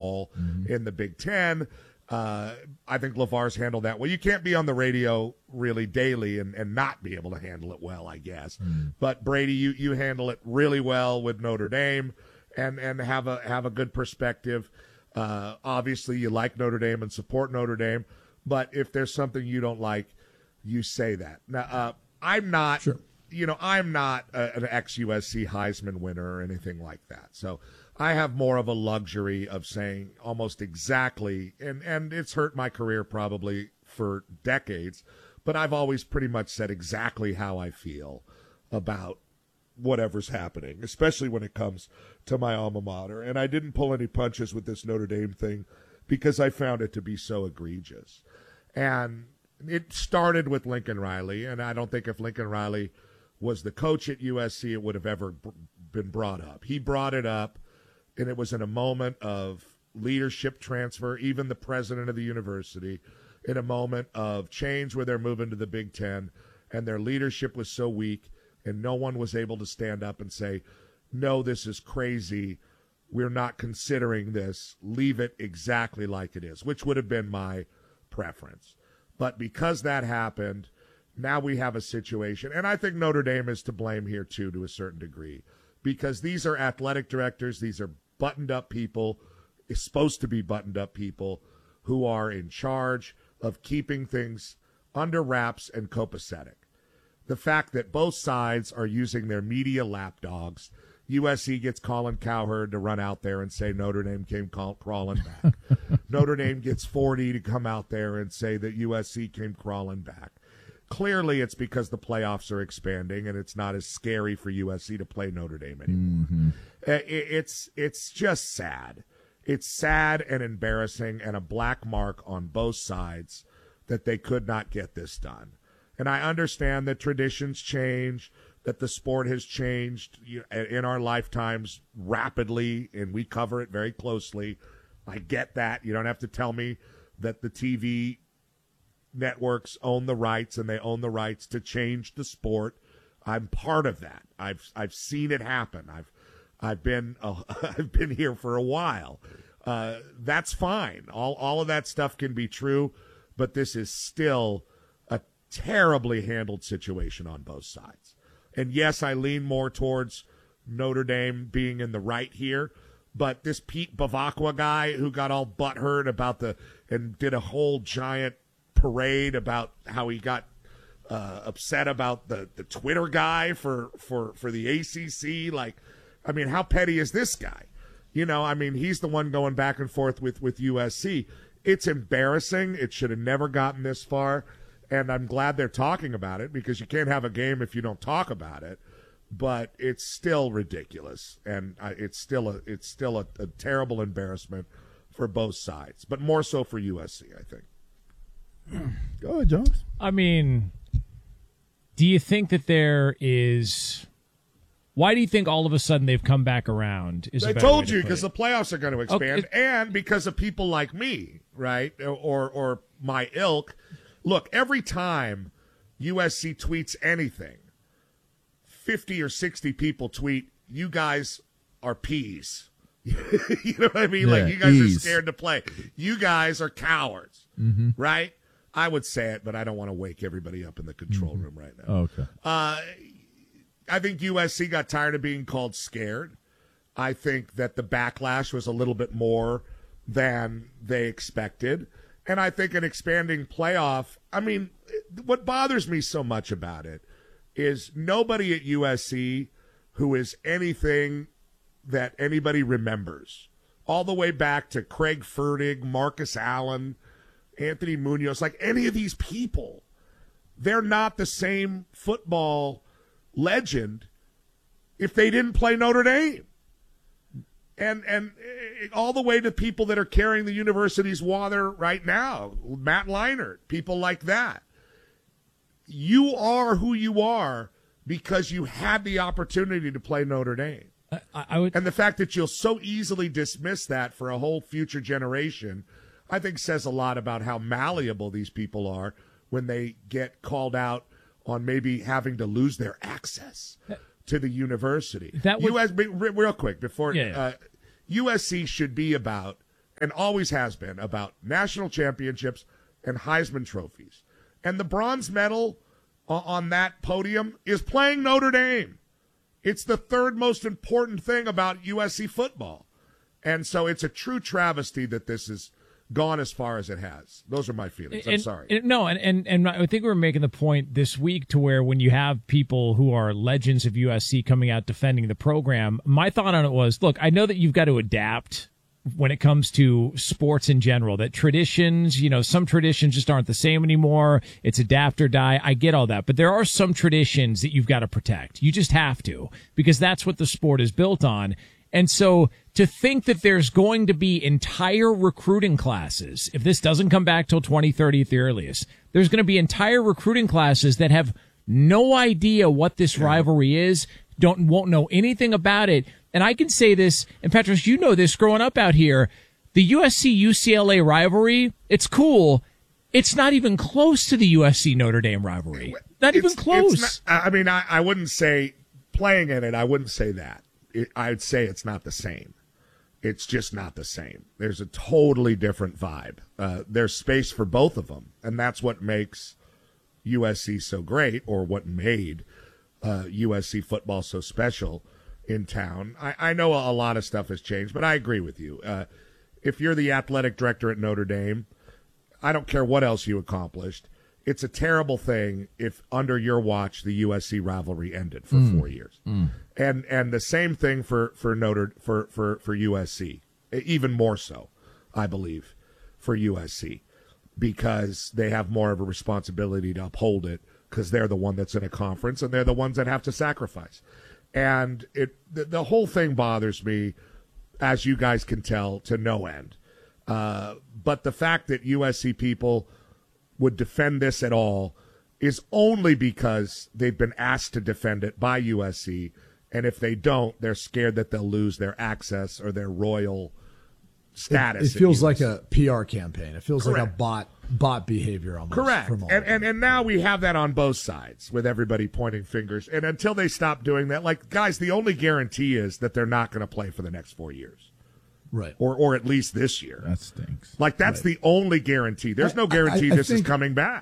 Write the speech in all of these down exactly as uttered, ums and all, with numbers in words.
football mm-hmm. in the Big Ten. Uh, I think LeVar's handled that well. You can't be on the radio really daily and, and not be able to handle it well, I guess. Mm. But Brady, you, you handle it really well with Notre Dame and, and have a have a good perspective. Uh, obviously, you like Notre Dame and support Notre Dame. But if there's something you don't like, you say that. Now, uh, I'm not, sure. you know, I'm not a, an ex-U S C Heisman winner or anything like that. So I have more of a luxury of saying almost exactly, and, and it's hurt my career probably for decades, but I've always pretty much said exactly how I feel about whatever's happening, especially when it comes to my alma mater. And I didn't pull any punches with this Notre Dame thing because I found it to be so egregious. And it started with Lincoln Riley, and I don't think if Lincoln Riley was the coach at U S C, it would have ever b- been brought up. He brought it up. And it was in a moment of leadership transfer, even the president of the university, in a moment of change where they're moving to the Big Ten, and their leadership was so weak, and no one was able to stand up and say, no, this is crazy. We're not considering this. Leave it exactly like it is, which would have been my preference. But because that happened, now we have a situation, and I think Notre Dame is to blame here, too, to a certain degree, because these are athletic directors, these are buttoned-up people, is supposed to be buttoned-up people who are in charge of keeping things under wraps and copacetic. The fact that both sides are using their media lapdogs, U S C gets Colin Cowherd to run out there and say Notre Dame came call- crawling back. Notre Dame gets forty to come out there and say that U S C came crawling back. Clearly, it's because the playoffs are expanding and it's not as scary for U S C to play Notre Dame anymore. Mm-hmm. It's it's just sad. It's sad and embarrassing and a black mark on both sides that they could not get this done. And I understand that traditions change, that the sport has changed in our lifetimes rapidly, and we cover it very closely. I get that. You don't have to tell me that the T V networks own the rights and they own the rights to change the sport. I'm part of that. I've I've seen it happen. I've I've been uh, I've been here for a while. Uh, that's fine. All all of that stuff can be true, but this is still a terribly handled situation on both sides. And yes, I lean more towards Notre Dame being in the right here, but this Pete Bavacqua guy who got all butthurt about the and did a whole giant parade about how he got uh, upset about the, the Twitter guy for, for, for the A C C. Like, I mean, how petty is this guy? You know, I mean, he's the one going back and forth with, with U S C. It's embarrassing. It should have never gotten this far. And I'm glad they're talking about it because you can't have a game if you don't talk about it. But it's still ridiculous. And I, it's still a, it's still a, a terrible embarrassment for both sides, but more so for U S C, I think. Go ahead, Jones. I mean, do you think that there is – why do you think all of a sudden they've come back around? Is I told you, because the playoffs are going to expand, okay. And because of people like me, right, or or my ilk. Look, every time U S C tweets anything, fifty or sixty people tweet, you guys are peas. You know what I mean? Yeah, like, you guys ease. Are scared to play. You guys are cowards, mm-hmm. right? I would say it, but I don't want to wake everybody up in the control mm-hmm. room right now. Oh, okay. Uh, I think U S C got tired of being called scared. I think that the backlash was a little bit more than they expected. And I think an expanding playoff, I mean, what bothers me so much about it is nobody at U S C who is anything that anybody remembers. All the way back to Craig Fertig, Marcus Allen, Anthony Munoz, like any of these people, they're not the same football legend if they didn't play Notre Dame. And and all the way to people that are carrying the university's water right now, Matt Leinart, people like that. You are who you are because you had the opportunity to play Notre Dame. I, I would, and the fact that you'll so easily dismiss that for a whole future generation, I think says a lot about how malleable these people are when they get called out on maybe having to lose their access to the university. That would, U S, real quick, before yeah, yeah. Uh, U S C should be about, and always has been about national championships and Heisman trophies. And the bronze medal on that podium is playing Notre Dame. It's the third most important thing about U S C football. And so it's a true travesty that this has gone as far as it has. Those are my feelings. I'm and, sorry. And, no, and, and, and I think we were making the point this week to where when you have people who are legends of U S C coming out defending the program, my thought on it was, look, I know that you've got to adapt when it comes to sports in general, that traditions, you know, some traditions just aren't the same anymore. It's adapt or die. I get all that. But there are some traditions that you've got to protect. You just have to, because that's what the sport is built on. And so to think that there's going to be entire recruiting classes, if this doesn't come back till twenty thirty at the earliest, there's going to be entire recruiting classes that have no idea what this yeah. rivalry is, don't won't know anything about it. And I can say this, and Petros, you know this growing up out here, the U S C U C L A rivalry, it's cool. It's not even close to the U S C Notre Dame rivalry. Not it's, even close. Not, I mean, I, I wouldn't say, playing in it, I wouldn't say that. It, I'd say it's not the same. It's just not the same. There's a totally different vibe. Uh, there's space for both of them, and that's what makes U S C so great, or what made uh, U S C football so special in town. I, I know a lot of stuff has changed, but I agree with you. Uh, if you're the athletic director at Notre Dame, I don't care what else you accomplished. It's a terrible thing if under your watch the U S C rivalry ended for mm. four years. Mm. And and the same thing for, for Notre for, for, for U S C. Even more so, I believe, for U S C. Because they have more of a responsibility to uphold it, because they're the one that's in a conference and they're the ones that have to sacrifice. And it the, the whole thing bothers me, as you guys can tell, to no end. Uh, but the fact that U S C people would defend this at all is only because they've been asked to defend it by U S C, and if they don't, they're scared that they'll lose their access or their royal status. It, it feels like a P R campaign. It feels Correct. like a bot bot behavior almost. Correct. From all and, and and now we have that on both sides, with everybody pointing fingers. And until they stop doing that, like, guys, the only guarantee is that they're not going to play for the next four years. Right. Or or at least this year. That stinks. Like, that's right. the only guarantee. There's no guarantee I, I, I this think, is coming back.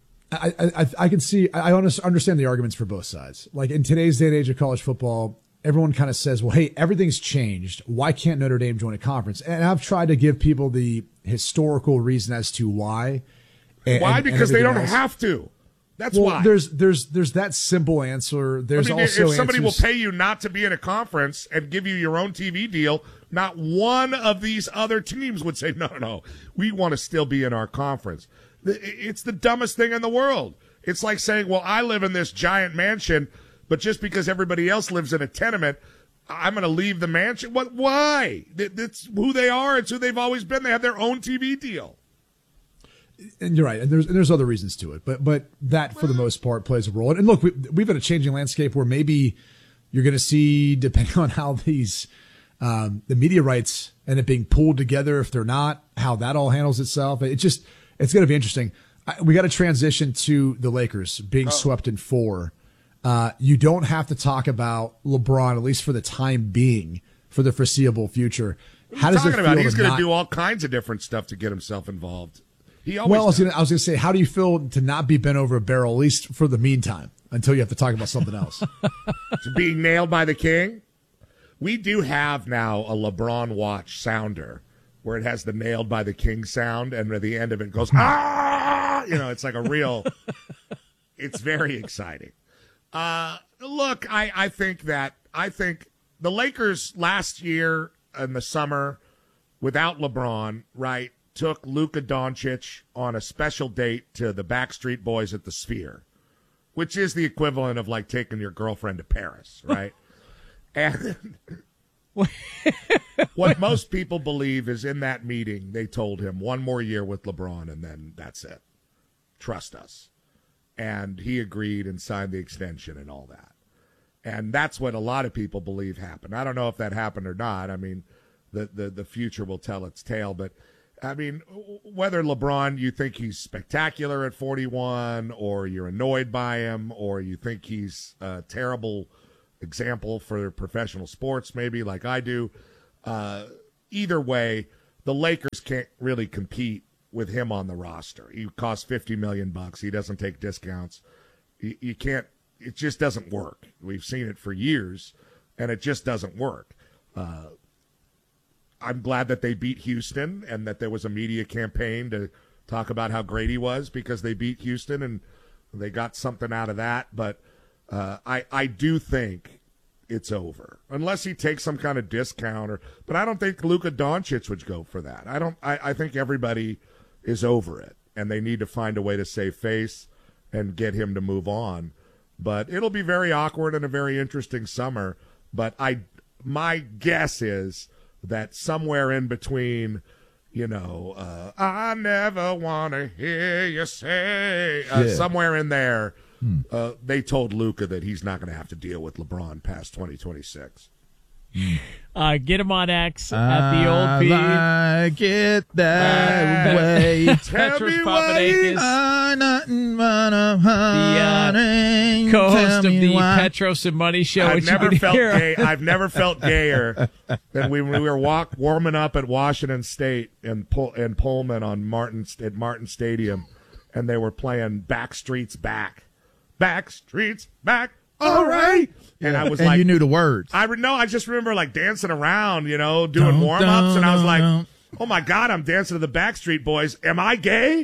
I, I I can see, I understand the arguments for both sides. Like, in today's day and age of college football, everyone kind of says, well, hey, everything's changed. Why can't Notre Dame join a conference? And I've tried to give people the historical reason as to why. And, why? and, because and they don't else. have to. That's well, why. There's there's there's that simple answer. There's I mean, also if somebody answers, will pay you not to be in a conference and give you your own T V deal, not one of these other teams would say, no, no, we want to still be in our conference. It's the dumbest thing in the world. It's like saying, well, I live in this giant mansion, but just because everybody else lives in a tenement, I'm going to leave the mansion. What? Why? That's who they are. It's who they've always been. They have their own T V deal. And you're right. And there's and there's other reasons to it, but but that for the most part plays a role. And look, we, we've got a changing landscape where maybe you're going to see, depending on how these um, the media rights end up being pulled together, if they're not, how that all handles itself. It just it's going to be interesting. I, we got to transition to the Lakers being oh. swept in four. Uh, you don't have to talk about LeBron, at least for the time being, for the foreseeable future. How does it feel? About? He's going to do all kinds of different stuff to get himself involved. He always well, I was going to say, how do you feel to not be bent over a barrel, at least for the meantime, until you have to talk about something else? To being nailed by the king? We do have now a LeBron watch sounder where it has the nailed by the king sound, and at the end of it goes, ah! You know, it's like a real, it's very exciting. Uh, look, I, I think that, I think the Lakers last year in the summer, without LeBron, right, took Luka Doncic on a special date to the Backstreet Boys at the Sphere, which is the equivalent of like taking your girlfriend to Paris, right? And what most people believe is in that meeting, they told him one more year with LeBron and then that's it. Trust us. And he agreed and signed the extension and all that. And that's what a lot of people believe happened. I don't know if that happened or not. I mean, the, the, the future will tell its tale, but I mean, whether LeBron, you think he's spectacular at forty-one, or you're annoyed by him, or you think he's a terrible example for professional sports, maybe like I do, uh, either way, the Lakers can't really compete with him on the roster. He costs fifty million bucks. He doesn't take discounts. You, you can't. It just doesn't work. We've seen it for years, and it just doesn't work. Uh, I'm glad that they beat Houston and that there was a media campaign to talk about how great he was because they beat Houston and they got something out of that. But uh, I I do think it's over unless he takes some kind of discount. Or, but I don't think Luka Doncic would go for that. I don't. I, I think everybody is over it, and they need to find a way to save face and get him to move on. But it'll be very awkward and a very interesting summer. But I, my guess is that somewhere in between, you know, uh, I never want to hear you say, uh, yeah. somewhere in there, hmm. uh, they told Luka that he's not going to have to deal with LeBron past twenty twenty-six. Uh, get him on X at the old P. I like it that uh, way. Tell me why I nothing but a honey. The uh, co-host of the why. Petros and Money Show. I've never felt hear. gay. I've never felt gayer than we, we were walk, warming up at Washington State and Pull, and Pullman on Martin at Martin Stadium, and they were playing Backstreet's Back, Backstreet's Back. All right. And I was and like, you knew the words. I no, I just remember like dancing around, you know, doing warm ups, and I was like, oh my God, I'm dancing to the Backstreet Boys. Am I gay?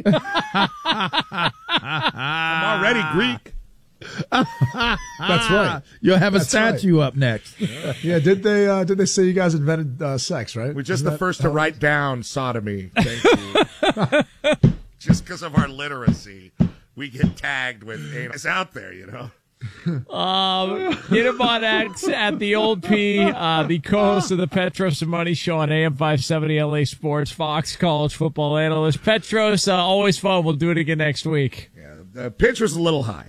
I'm already Greek. That's right. You'll have a That's right. up next. Yeah, did they uh, did they say you guys invented uh, sex, right? We're just Isn't the first to write down sodomy. Thank you. Just because of our literacy, we get tagged with anal. It's out there, you know. Um, get him on X at the old P, uh, the co-host of the Petros and Money Show on A M five seventy L A Sports, Fox college football analyst. Petros, uh, always fun. We'll do it again next week. Yeah, the pitch was a little high.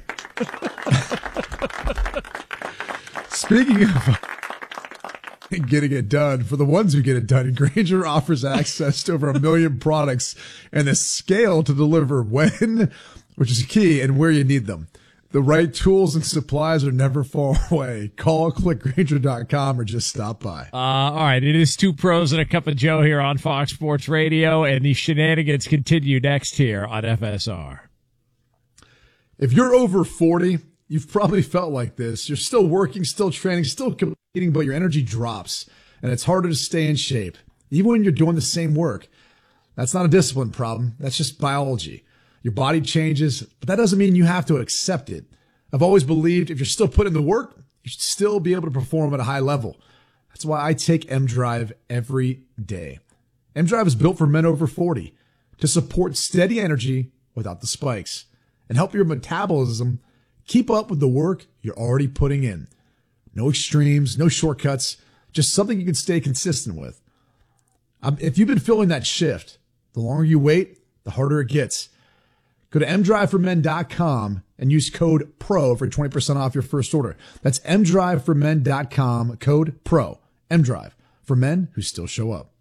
Speaking of getting it done, for the ones who get it done, Grainger offers access to over a million products and the scale to deliver when, which is key, and where you need them. The right tools and supplies are never far away. Call, click Grainger dot com, or just stop by. Uh, all right, it is Two Pros and a Cup of Joe here on Fox Sports Radio, and the shenanigans continue next here on F S R. If you're over forty, you've probably felt like this. You're still working, still training, still competing, but your energy drops, and it's harder to stay in shape, even when you're doing the same work. That's not a discipline problem. That's just biology. Your body changes, but that doesn't mean you have to accept it. I've always believed if you're still putting in the work, you should still be able to perform at a high level. That's why I take M-Drive every day. M-Drive is built for men over forty to support steady energy without the spikes and help your metabolism keep up with the work you're already putting in. No extremes, no shortcuts, just something you can stay consistent with. Um, if you've been feeling that shift, the longer you wait, the harder it gets. Go to M drive for men dot com and use code PRO for twenty percent off your first order. That's M drive for men dot com, code PRO. M-Drive, for men who still show up.